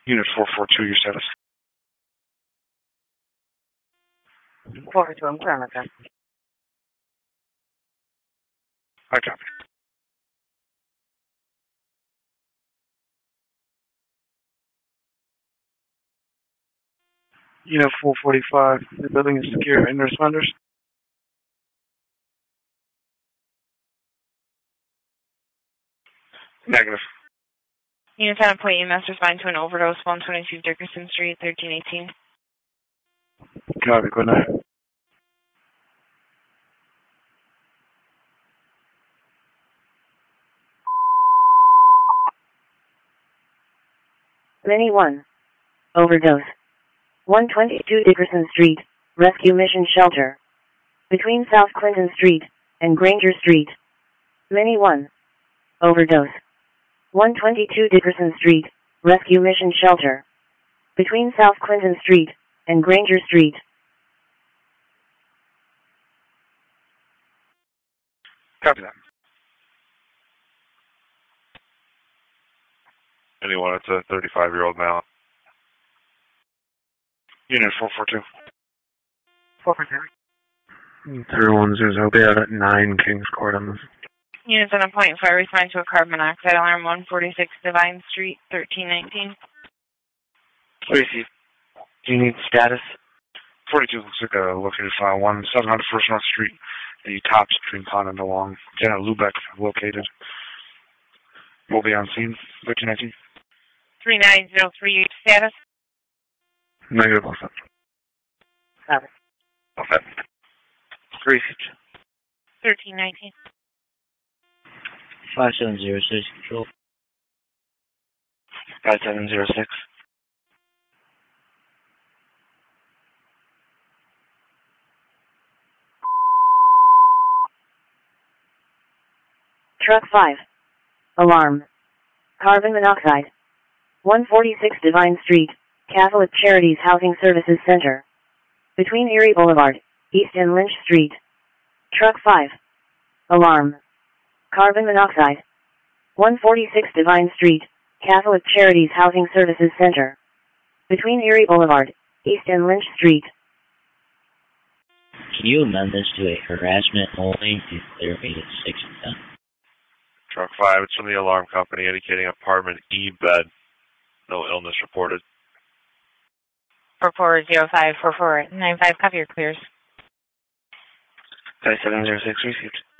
Unit 442, your status. 442, I'm clear on that. I copy. Unit 445, the building is secure. Any responders? Negative. Unit 10 point EMS respond to an overdose, 122 Dickerson Street, 1318. Copy, good night. Mini 1. Overdose. 122 Dickerson Street, Rescue Mission Shelter. Between South Clinton Street and Granger Street. Mini 1. Overdose. 122 Dickerson Street, Rescue Mission Shelter. Between South Clinton Street and Granger Street. Copy that. Anyone, it's a 35-year-old male. Unit 442. 442. 310, I'll be out at 9 Kings Court on this. Unit 10 point fire respond to a carbon monoxide alarm, 146 Divine Street, 1319. Receive. Do you need status? 42 looks like a located file 1700 First North Street, the tops between Pond and DeLong. Janet Lubeck located. Will be on scene. 1319. 3903 status. Negative, all set. Copy. All set. Receive. 1319. 5706 control. 5706. Truck 5. Alarm. Carbon monoxide. 146 Divine Street, Catholic Charities Housing Services Center. Between Erie Boulevard, East and Lynch Street. Truck 5. Alarm. Carbon monoxide. 146 Divine Street, Catholic Charities Housing Services Center. Between Erie Boulevard, East and Lynch Street. Can you amend this to a harassment only and clear 8 at 6 and 10? Truck 5, it's from the alarm company indicating apartment E bed. No illness reported. 44054495, copy your clears. 5706 received.